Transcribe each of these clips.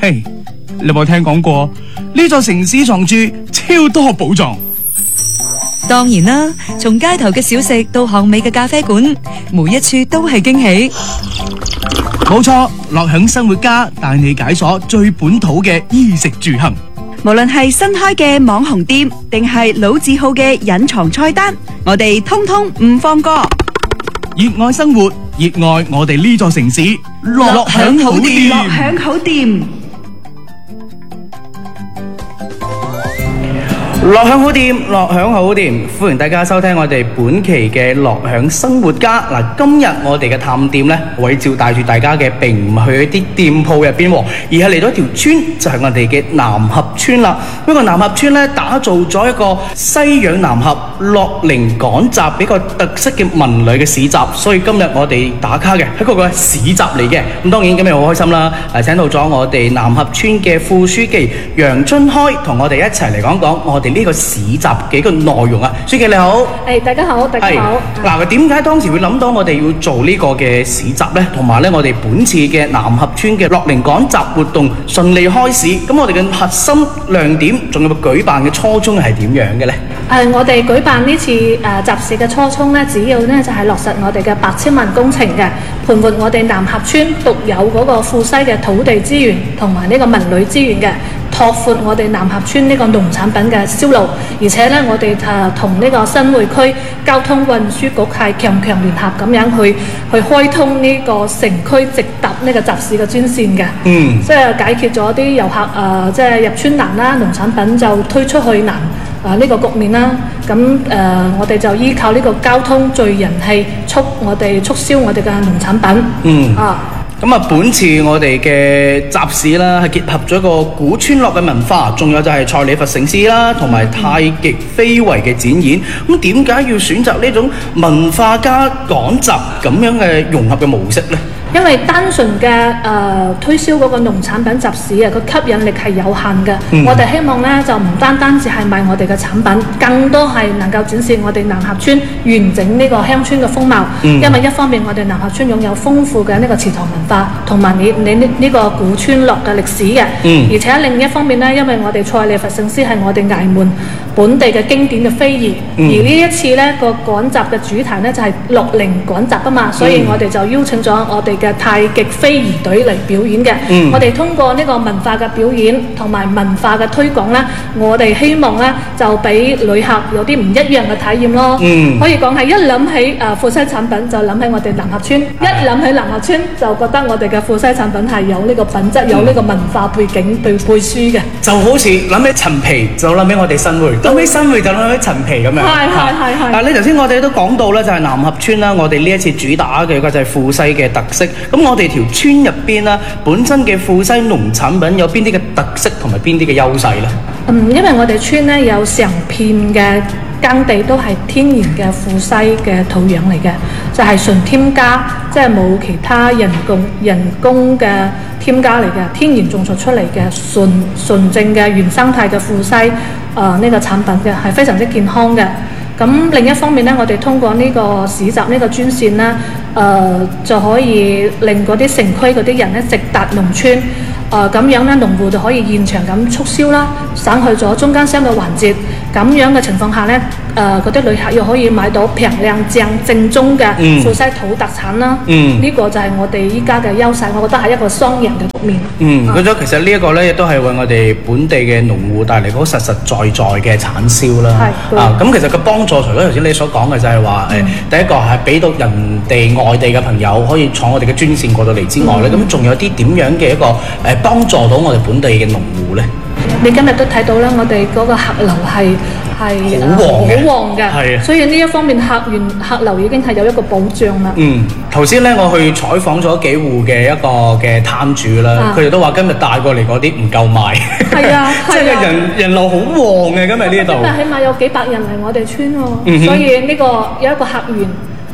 嘿，你有冇聽講過呢座城市藏住超多寶藏？ 當然啦，從街頭嘅小食到巷尾嘅咖啡館，每一處都係驚喜。 冇錯，樂享生活家帶你解鎖最本土嘅衣食住行。 無論係新開嘅網紅店，定係老字號嘅隱藏菜單，我哋通通唔放過。 熱愛生活，熱愛我哋呢座城市，樂享好店。 樂享好店。 樂享好店，樂享好店，歡迎大家收聽我哋本期嘅樂享生活家。嗱，今日我哋嘅探店呢，偉照帶住大家嘅並唔係去啲店鋪入邊，而係嚟到一條村，就係我哋嘅南峽村啦。呢個南峽村呢，打造咗一個西洋南峽樂齡趕集比較特色嘅文旅嘅市集，所以今日我哋打卡嘅係嗰個市集嚟嘅。咁當然今日好開心啦，請到咗我哋南峽村嘅副書記楊春開，同我哋一齊嚟講講我哋呢個市集嘅一個內容啊。書記你好。 大家好，大家好。 嗱，點解當時會諗到我哋要做呢個嘅市集呢？同埋呢，我哋本次嘅南峽村嘅樂齡趕集活動順利開市，咁我哋嘅核心亮點，仲有舉辦嘅初衷係點樣嘅呢？ 我哋舉辦呢次集市嘅初衷呢，主要呢就係落實我哋嘅百千萬工程嘅，盤活我哋南峽村獨有嗰個富西嘅土地資源同埋呢個文旅資源嘅，拓闊我哋南峽村呢個農產品嘅銷路，而且呢，我哋同呢個新會區交通運輸局係強聯合咁樣去開通呢個城區直達呢個集市嘅專線嘅，即係解決咗啲遊客即係入村難啦，農產品就推出去難呢個局面啦。咁我哋就依靠呢個交通聚人氣，我哋促銷我哋嘅農產品。 咁啊，本次我哋嘅集市啦，係結合咗一個古村落嘅文化，仲有就係蔡李佛醒獅啦，同埋太極非遺嘅展演。咁點解要選擇呢種文化加趕集咁樣嘅融合嘅模式呢？ 因為單純嘅推銷嗰個農產品集市啊，個吸引力係有限嘅。我哋希望呢，就唔單只係賣我哋嘅產品，更多係能夠展示我哋南峽村完整呢個鄉村嘅風貌。因為一方面我哋南峽村擁有豐富嘅呢個祠堂文化，同埋你呢個古村落嘅歷史嘅。而且另一方面呢，因為我哋蔡李佛聖師係我哋崖門本地嘅經典嘅非遺，而呢一次呢個趕集嘅主題呢，就係樂齡趕集啊嘛，所以我哋就邀請咗我哋嘅太極非遺隊嚟表演嘅。我哋通過呢個文化嘅表演同埋文化嘅推廣呢，我哋希望呢就俾旅客有啲唔一樣嘅體驗咯。可以講係一諗起富西產品就諗起我哋南峽村，一諗起南峽村就覺得我哋嘅富西產品係有呢個品質，有呢個文化背景背書嘅。 就好似諗起陳皮就諗起我哋新會，諗起新會就諗起陳皮咁樣。係。嗱，你頭先我哋都講到咧，就係南峽村啦，我哋呢一次主打嘅就係富西嘅特色。咁我哋條村入邊啦，本身嘅富西農產品有邊啲嘅特色同埋邊啲嘅優勢呢？ 因為我哋村呢有成片嘅耕地都係天然嘅富西嘅土壤嚟嘅，就係純添加，即係冇其他人工嘅添加嚟嘅，天然種植出嚟嘅純正嘅原生態嘅富西呢個產品嘅，係非常之健康嘅。咁另一方面呢，我哋通過呢個市集呢個專線呢，就可以令嗰啲城區嗰啲人呢直達農村，咁樣呢農戶就可以現場咁促銷啦，省去咗中間商嘅環節。咁樣嘅情況下呢，嗰啲旅客又可以買到平靚正宗嘅富西土特產啦。呢個就係我哋依家嘅優勢，我覺得係一個雙贏嘅局面。 咁咗其實呢一個呢，亦都係為我哋本地嘅農戶帶嚟嗰實實在嘅產銷啦。咁其實個幫助除咗頭先你所講嘅就係話第一個係俾到人哋外地嘅朋友可以坐我哋嘅專線過到嚟之外呢，咁仲有啲點樣嘅一個幫助到我哋本地嘅農戶呢？ 你今日都睇到啦，我哋嗰個客流係好旺嘅，所以呢一方面客流已經係有一個保障啦。 頭先咧我去採訪咗幾戶嘅一個嘅攤主啦，佢哋都話今日帶過嚟嗰啲唔夠賣，即係人流好旺嘅今日呢度。 今日起碼有幾百人嚟我哋村喎，所以呢個有一個客源。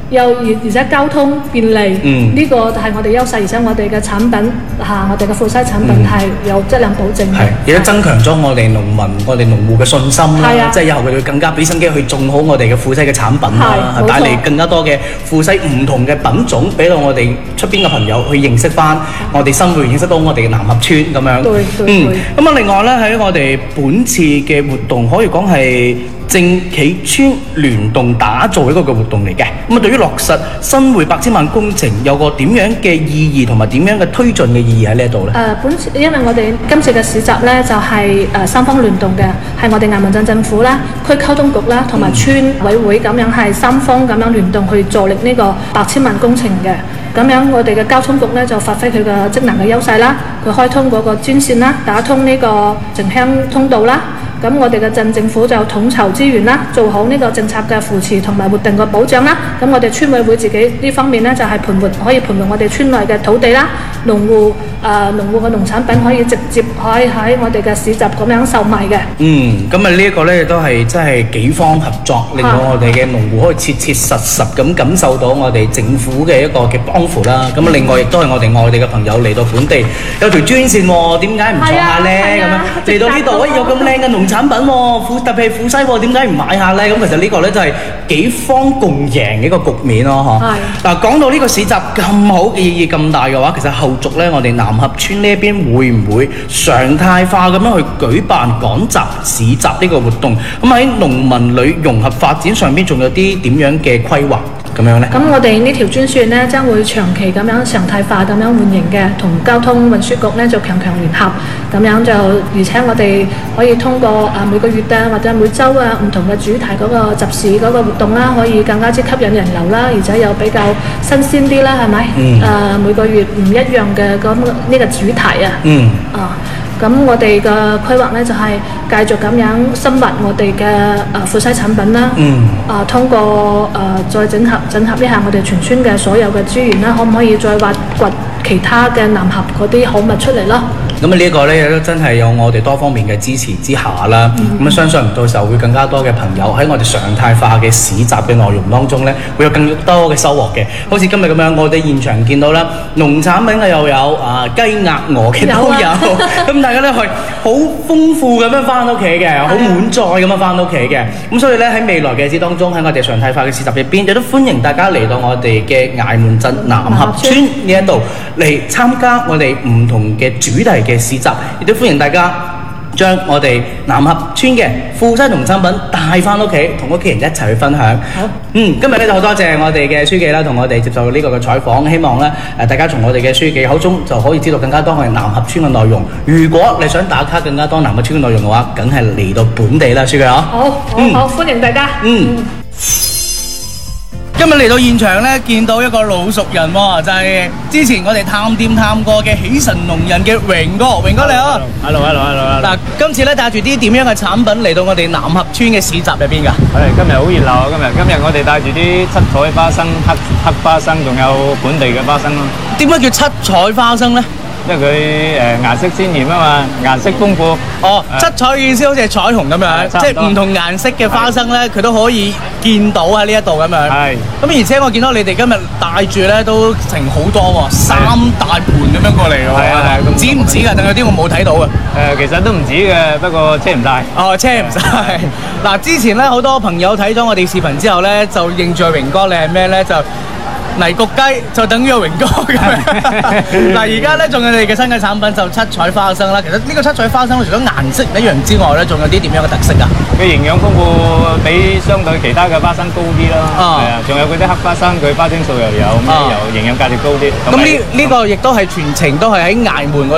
而且交通便利，呢個係我哋優勢，而且我哋嘅產品我哋嘅富西產品係有質量保證嘅， 係亦都增強咗我哋農民、我哋農戶嘅信心啦。即係以後佢哋會更加俾心機去種好我哋嘅富西嘅產品啦，帶嚟更加多嘅富西唔同嘅品種，俾到我哋出邊嘅朋友去認識翻我哋新會認識到我哋嘅南合村咁樣。咁啊，另外咧喺我哋本次嘅活動可以講係正企村聯動打造一個嘅活動嚟嘅，咁啊對於落實新會8000萬工程有個點樣嘅意義同埋點樣嘅推進嘅意義喺呢一度咧？ 因為我哋今次嘅市集咧就係三方聯動嘅，係我哋衙門鎮政府啦、區溝通局啦同埋村委會咁樣係三方咁樣聯動去助力呢個8000萬工程嘅。咁樣我哋嘅交通局咧就發揮佢嘅職能嘅優勢啦，佢開通嗰個專線啦，打通呢個城鄉通道啦。咁我哋嘅鎮政府就統籌資源啦，做好呢個政策嘅扶持同埋活動嘅保障啦。咁我哋村委會自己呢方面咧就係可以盤活我哋村內嘅土地啦，農戶嘅農產品可以直接可以喺我哋嘅市集咁樣售賣嘅。 咁啊呢一個咧亦都係真係幾方合作，令到我哋嘅農戶可以切切實實咁感受到我哋政府嘅一個嘅幫扶啦。咁另外亦都係我哋外地嘅朋友嚟到本地有條專線喎，點解唔坐下咧？咁樣嚟到呢度有咁靚嘅農產品喎，特別係富西喎，點解唔買下咧？咁其實呢個咧就係幾方共贏嘅一個局面咯，嗬。嗱，講到呢個市集咁好嘅意義咁大嘅話，其實後續咧我哋南合村呢一邊會唔會常態化咁樣去舉辦趕集市集呢個活動？咁喺農民旅融合發展上邊仲有啲點樣嘅規劃咁樣咧？ 咁我哋呢條專線咧將會長期咁樣常態化咁樣運營嘅，同交通運輸局咧就強聯合，咁樣就而且我哋可以通過每個月或者每週唔同嘅主題嗰個集市嗰個活動啦，可以更加之吸引人流啦，而且又比較新鮮啲啦，係咪？每個月唔一樣嘅咁呢個主題咁我哋嘅規劃咧就係繼續咁樣深挖我哋嘅富西產品啦，通過再整合一下我哋全村嘅所有嘅資源啦，可唔可以再挖掘其他嘅南合嗰啲好物出嚟咯？ 咁啊呢一個咧都真係有我哋多方面嘅支持之下啦，咁相信到時候會更加多嘅朋友喺我哋常態化嘅市集嘅內容當中咧，會有更多嘅收穫嘅。好似今日咁樣，我哋現場見到啦，農產品嘅又有雞鴨鵝嘅都有，咁大家咧係好豐富咁樣翻屋企嘅，好滿載咁樣翻屋企嘅。咁所以咧喺未來嘅日子當中，喺我哋常態化嘅市集入邊，亦都歡迎大家嚟到我哋嘅崖門鎮南合村呢一度嚟參加我哋唔同嘅主題嘅市集，亦都歡迎大家將我哋南合村嘅富西農產品帶翻屋企，同屋企人一齊去分享。好，今日咧就好多謝我哋嘅書記啦，同我哋接受呢個嘅採訪。希望咧大家從我哋嘅書記口中就可以知道更加多我哋南合村嘅內容。如果你想打卡更加多南合村嘅內容嘅話，梗係嚟到本地啦，書記啊！ 好，歡迎大家。 今日嚟到現場咧，見到一個老熟人喎，就係之前我哋探店探過嘅喜神農人嘅榮哥，榮哥你好。 Hello。 嗱，今次咧帶住啲點樣嘅產品嚟到我哋南合村嘅市集入邊㗎？ 今日好熱鬧啊！今日我哋帶住啲七彩花生、黑花生，仲有本地嘅花生咯。 點解叫七彩花生咧？ 因為佢顏色鮮豔啊嘛，顏色豐富。 七彩嘅意思好似係彩虹咁樣，即係唔同顏色嘅花生咧，佢都可以見到喺呢一度咁樣。係。咁而且我見到你哋今日帶住咧都成好多喎，3大盤咁樣過嚟喎。係。止唔止㗎？定有啲我冇睇到啊？ 其實都唔止嘅，不過車唔晒。 車唔晒。嗱，之前咧好多朋友睇咗我哋視頻之後咧，就認住榮哥，你係咩咧？就泥焗雞就等於有榮哥咁樣。嗱，而家咧仲有你哋嘅新嘅產品就七彩花生啦。其實呢個七彩花生除咗顏色唔一樣之外咧，仲有啲點樣嘅特色啊？ 佢營養豐富，比相對其他嘅花生高啲啦。係啊，仲有嗰啲黑花生，佢花青素又有，又營養價值高啲。 咁呢個亦都係全程都係喺崖門